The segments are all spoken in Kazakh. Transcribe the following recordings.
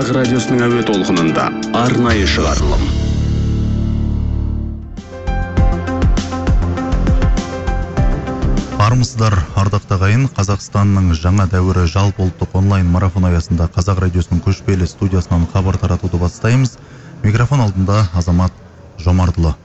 Қазақ радиосының әуе толқынында арнайы шығарылым. Армысыздар, ардақты ағайын. Қазақстанның жаңа дәуірі жалпы ұлттық онлайн марафон аясында Қазақ радиосының көшпелі студиясынан хабар таратуды бастаймыз. Микрофон алдында Азамат Жомардылы.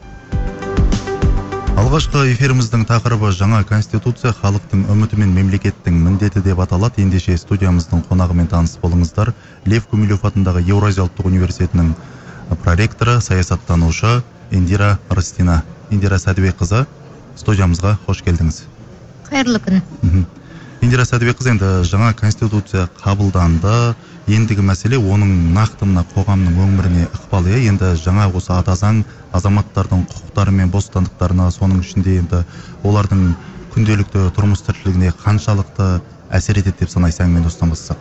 Алғашқы эфиріміздің тақырыбы жаңа конституция халықтың үміті мен мемлекеттің міндеті деп аталады. Ендеше студиямыздың қонағымен таныс болыңыздар. Лев Гумилев атындағы Еуразия ұлттық университетінің проректоры, саясаттанушы Индира Рыстина. Индира Сәдібекқызы, студиямызға қош келдіңіз. Қайырлы күн. Индира Сәдібекқызы, енді жаңа конституция қабылданды. Ендігі мәселе оның нақты мына қоғамның өміріне ықпалы. Енді жаңа осы ата заң азаматтардың құқықтары мен бостандықтарына, соның ішінде енді олардың күнделікті тұрмыс тіршілігіне қаншалықты әсер етеді деп санайсыз, әңгімені осыдан бастасақ?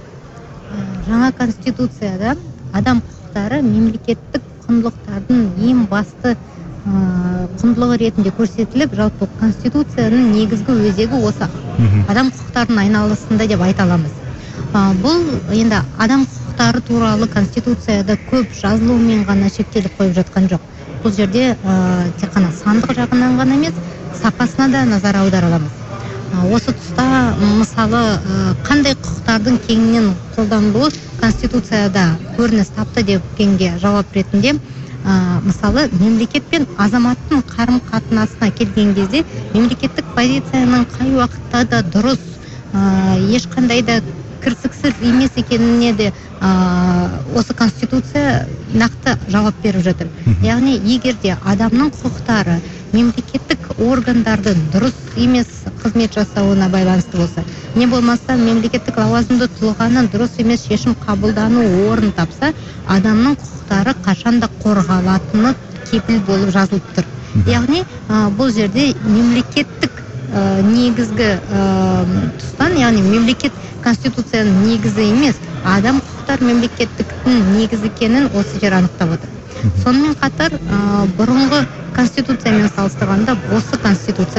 Жаңа конституцияда адам құқықтары мемлекеттік құндылықтардың ең басты құндылығы ретінде көрсетіліп, жалпы конституцияның негізгі өзегі осы адам құқықтарының айналасында деп айта аламыз. Бұл енді адам құқықтары туралы конституцияда көп жазылумен ғана шектеліп қойып жатқан жоқ. Бұл жерде тек қана сандық жағынан ғана емес, сапасына да назар аудараламыз. Осы тұста мысалы қандай құқықтардың кеңінен қолданылуы конституцияда көрініс тапты дегенге жауап ретінде, мысалы мемлекет пен азаматтың қарым-қатынасына келген кезде мемлекеттік позицияның қай уақытта да дұрыс, ешқандай да кірсіксіз емес екеніне де осы конституция нақты жауап беріп жатыр. Яғни егер де адамның құқықтары мемлекеттік органдардың дұрыс емес қызмет жасауына байланысты болса, не болмаса мемлекеттік лауазымды тұлғаның дұрыс емес шешім қабылдану орын тапса, адамның құқықтары қашанда қорғалатыны кепіл болып жазылып тұр. Яғни бұл жерде мемлекеттік негізгі тұстан, яғни мемлекет конституцияның негізі емес, адам құқықтар мемлекеттіктің негізі екенін осы жер анықтап отыр. Сонымен қатар бұрынғы конституциямен салыстырғанда осы конституция